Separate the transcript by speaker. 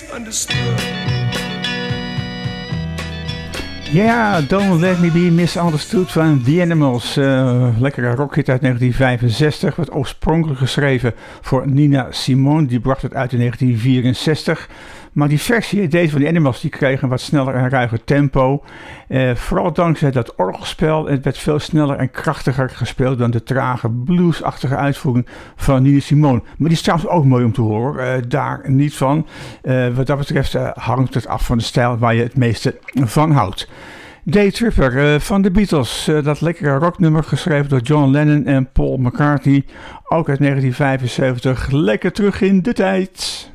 Speaker 1: Ja, Don't Let Me Be Misunderstood van The Animals. Lekkere rockhit uit 1965. Werd oorspronkelijk geschreven voor Nina Simone. Die bracht het uit in 1964. Maar die versie, deze van The Animals, die kreeg een wat sneller en ruiger tempo. Vooral dankzij dat orgelspel. Het werd veel sneller en krachtiger gespeeld dan de trage bluesachtige uitvoering van Nina Simone. Maar die is trouwens ook mooi om te horen. Daar niet van. Wat dat betreft hangt het af van de stijl waar je het meeste van houdt. Day Tripper van de Beatles. Dat lekkere rocknummer geschreven door John Lennon en Paul McCartney. Ook uit 1975. Lekker terug in de tijd.